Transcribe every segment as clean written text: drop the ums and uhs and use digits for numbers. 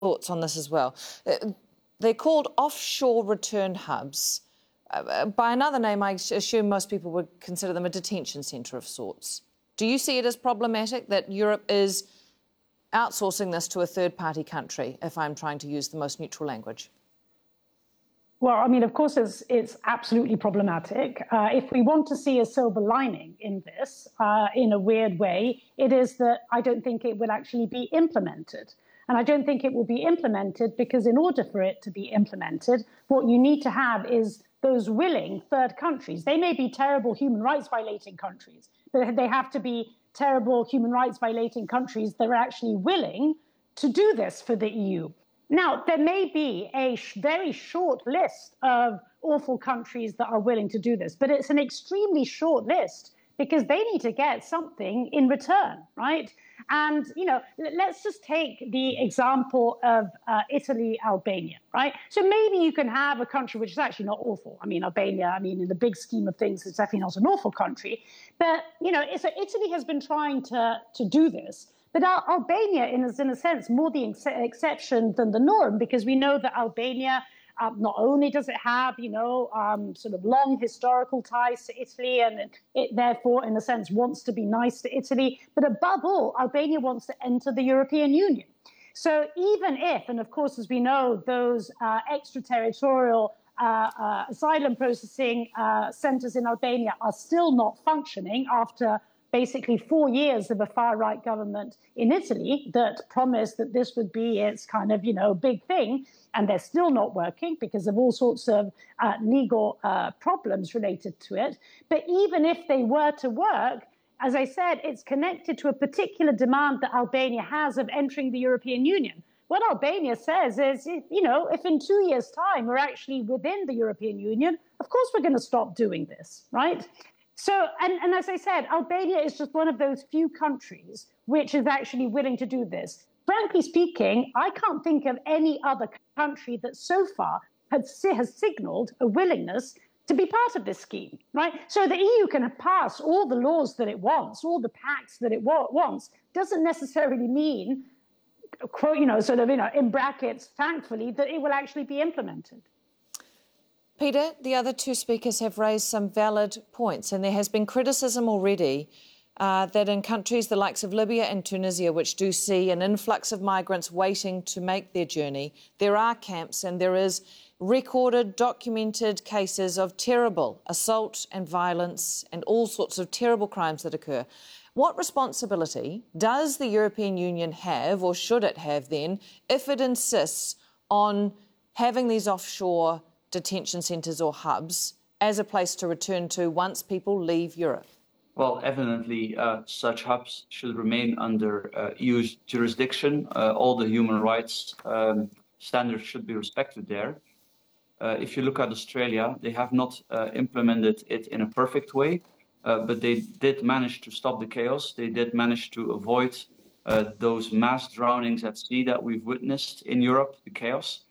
thoughts on this as well. They're called offshore return hubs. By another name, I assume most people would consider them a detention centre of sorts. Do you see it as problematic that Europe is outsourcing this to a third-party country, if I'm trying to use the most neutral language? Well, I mean, of course, it's absolutely problematic. If we want to see a silver lining in this, in a weird way, it is that I don't think it will actually be implemented. And I don't think it will be implemented because in order for it to be implemented, what you need to have is those willing third countries. They may be terrible human rights violating countries, but they have to be terrible human rights violating countries that are actually willing to do this for the EU. Now, there may be a very short list of awful countries that are willing to do this, but it's an extremely short list because they need to get something in return, right? And, you know, let's just take the example of Italy, Albania, right? So maybe you can have a country which is actually not awful. I mean, Albania, in the big scheme of things, it's definitely not an awful country. But, you know, so Italy has been trying to do this. But Albania is, in a sense, more the exception than the norm, because we know that Albania, not only does it have, sort of long historical ties to Italy, and it therefore, in a sense, wants to be nice to Italy, but above all, Albania wants to enter the European Union. So even if, and of course, as we know, those extraterritorial asylum processing centres in Albania are still not functioning after basically 4 years of a far-right government in Italy that promised that this would be its kind of, big thing. And they're still not working because of all sorts of legal problems related to it. But even if they were to work, as I said, it's connected to a particular demand that Albania has of entering the European Union. What Albania says is, if in 2 years' time we're actually within the European Union, of course we're going to stop doing this, right? So, and as I said, Albania is just one of those few countries which is actually willing to do this. Frankly speaking, I can't think of any other country that so far has signaled a willingness to be part of this scheme, right? So the EU can pass all the laws that it wants, all the pacts that it wants, doesn't necessarily mean, quote, in brackets, thankfully, that it will actually be implemented. Peter, the other two speakers have raised some valid points, and there has been criticism already that in countries the likes of Libya and Tunisia, which do see an influx of migrants waiting to make their journey, there are camps and there is recorded, documented cases of terrible assault and violence and all sorts of terrible crimes that occur. What responsibility does the European Union have, or should it have then, if it insists on having these offshore detention centres or hubs as a place to return to once people leave Europe? Well, evidently, such hubs should remain under EU's jurisdiction. All the human rights standards should be respected there. If you look at Australia, they have not implemented it in a perfect way, but they did manage to stop the chaos. They did manage to avoid those mass drownings at sea that we've witnessed in Europe, the chaos.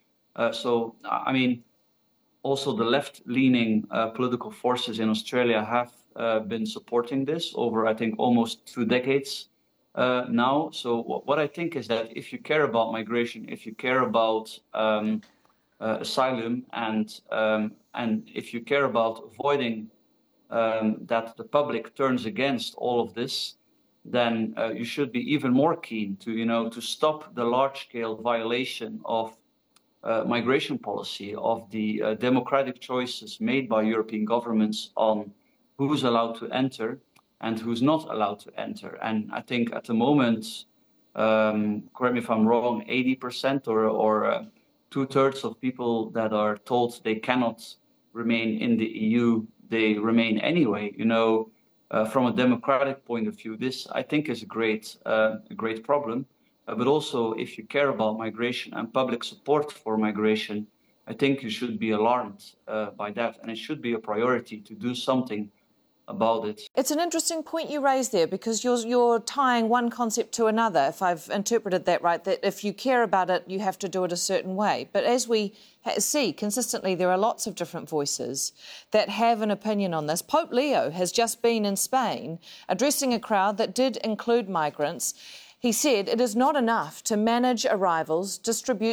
Also, the left-leaning political forces in Australia have been supporting this over, I think, almost 2 decades now. So what I think is that if you care about migration, if you care about asylum, and if you care about avoiding that the public turns against all of this, then you should be even more keen to stop the large-scale violation of migration policy, of the democratic choices made by European governments on who's allowed to enter and who's not allowed to enter. And I think at the moment, correct me if I'm wrong, 80% or 2/3 of people that are told they cannot remain in the EU, they remain anyway. From a democratic point of view, this I think is a great problem. But also, if you care about migration and public support for migration, I think you should be alarmed by that. And it should be a priority to do something about it. It's an interesting point you raised there, because you're tying one concept to another, if I've interpreted that right, that if you care about it, you have to do it a certain way. But as we see consistently, there are lots of different voices that have an opinion on this. Pope Leo has just been in Spain addressing a crowd that did include migrants. He said it is not enough to manage arrivals, distribute